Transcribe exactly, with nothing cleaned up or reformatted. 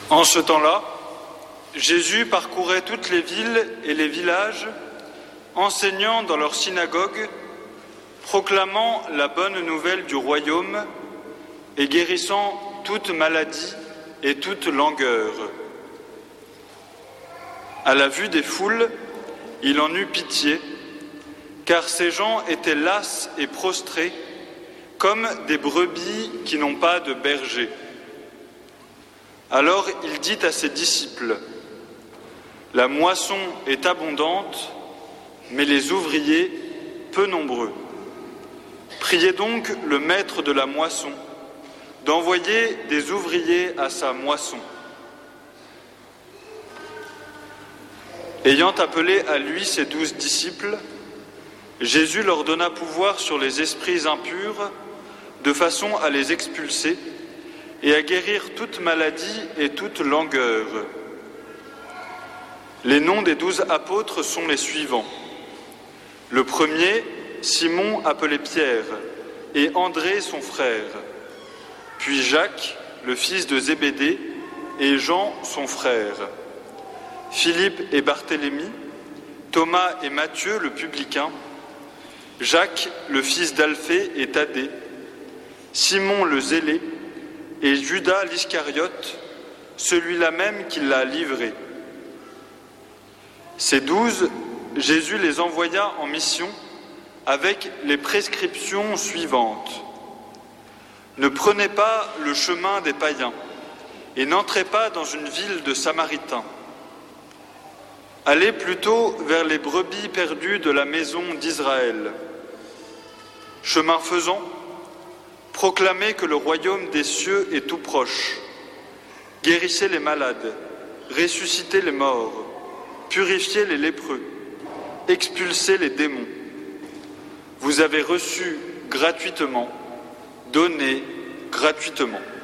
En ce temps-là, Jésus parcourait toutes les villes et les villages, enseignant dans leurs synagogues, proclamant la bonne nouvelle du royaume et guérissant toute maladie et toute langueur. À la vue des foules, il en eut pitié, car ces gens étaient las et prostrés, comme des brebis qui n'ont pas de berger. Alors il dit à ses disciples : « La moisson est abondante, mais les ouvriers peu nombreux. Priez donc le maître de la moisson d'envoyer des ouvriers à sa moisson. » Ayant appelé à lui ses douze disciples, Jésus leur donna pouvoir sur les esprits impurs, de façon à les expulser et à guérir toute maladie et toute langueur. Les noms des douze apôtres sont les suivants. Le premier, Simon appelé Pierre, et André son frère, puis Jacques, le fils de Zébédée, et Jean son frère, Philippe et Barthélemy, Thomas et Matthieu le publicain, Jacques, le fils d'Alphée et Thaddée, Simon le zélé, et Judas l'Iscariote, celui-là même qui l'a livré. Ces douze, Jésus les envoya en mission avec les prescriptions suivantes. Ne prenez pas le chemin des païens et n'entrez pas dans une ville de Samaritains. Allez plutôt vers les brebis perdues de la maison d'Israël. Chemin faisant, proclamez que le royaume des cieux est tout proche. Guérissez les malades, ressuscitez les morts, purifiez les lépreux, expulsez les démons. Vous avez reçu gratuitement, donnez gratuitement.